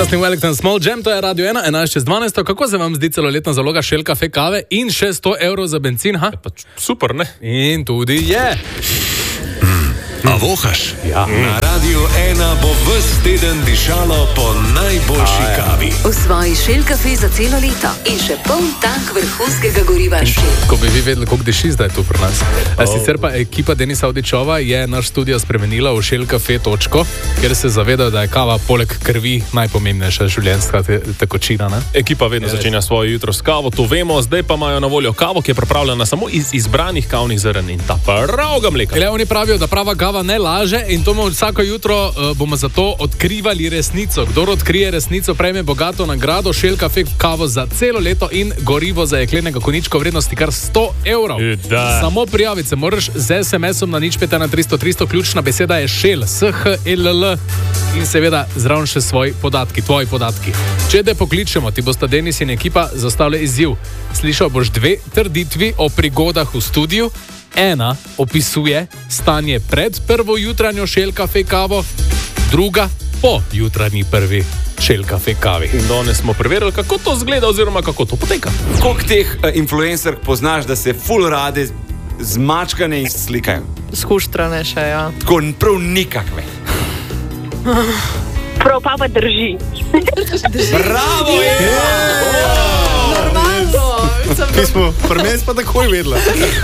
Častni Wellington Small Jam, to je Radio 1, 11:12. Kako se vam zdi celoletna zaloga Shell kafe kave in še 100 evrov za bencin, ha? Super, ne? In tudi je. A vohaš? Ja. Na Radio 1 bo ves teden dišalo po najboljši kavi. Osvoji Shell kafe za celo leto in še poln tank vrhunskega goriva Shell. Ko bi vi vedeli, koliko diši zdaj tu pri nas. Sicer pa ekipa Denisa Avdićova je naš studio spremenila v Shell kafe točko, kjer se zavedajo, da je kava poleg krvi najpomembnejša življenjska tekočina. Ne? Ekipa vedno začenja svoje jutro s kavo, to vemo, zdaj pa imajo na voljo kavo, ki je pripravljena samo iz izbranih kavnih zrn in ta pravega mleka. Le, oni pravijo, da prava kava ne laže in to vsako jutro bomo zato odkrivali resnico. Kdor odkrije resnico, prejme bogato nagrado Shell kafe kavo za celo leto in gorivo za jeklenega konjička v vrednosti kar 100 evrov. Samo prijaviti se moraš z SMS-om na 051300 ključna beseda je Shell, SHLL in seveda zraven še svoji podatki, tvoji podatki. Če te pokličemo, ti bosta Denis in ekipa zastavili izziv. Slišal boš dve trditvi o prigodah v studiu. Ena opisuje stanje pred prvo jutranjo Shell kafe kavo, druga po jutranji prvi Shell kafe kavi. In danes smo preverili, kako to zgleda oziroma kako to poteka. Koliko teh influencerk poznaš, da se ful rade zmačkane in slikajo? Skuštrane še, ja. Tako prav nikakve. Prav pa drži. Bravo je! Mi smo prmes pa takoj vedela.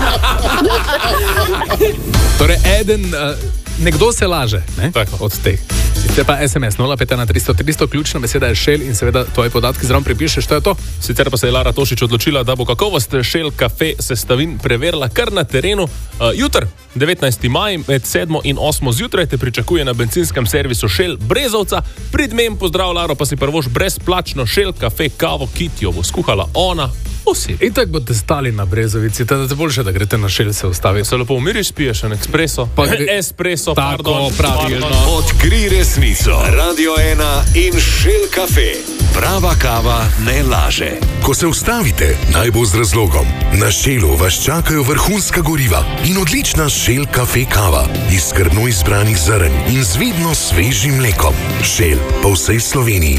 Torej, nekdo se laže, ne? Tako. Od teh. Sicer pa SMS 051300, ključna beseda je Shell in seveda tvoji podatki zraven pripišeš, što je to? Sicer pa se je Lara Tošič odločila, da bo kakovost Shell kafe sestavin preverila kar na terenu. Jutr, 19. maj, med 7 in 8 zjutraj te pričakuje na bencinskem servisu Shell Brezovca. Pridmem, pozdrav Laro, pa si prvoš brezplačno Shell kafe kavo, ki ti jo bo skuhala ona oseb. In tako boste stali na Brezovici, da te boljše, da greste na Shell se ustaviti. Se lepo umiriš, spiješ en espresso. Espresso, tako pravilno. Odkri resnico. Radio 1 in Shell kafe. Prava kava ne laže. Ko se ustavite, naj bo z razlogom. Na Shellu vas čakajo vrhunska goriva in odlična Shell kafe kava iz skrbno izbranih zrn in z vidno svežim mlekom. Shell po vsej Sloveniji.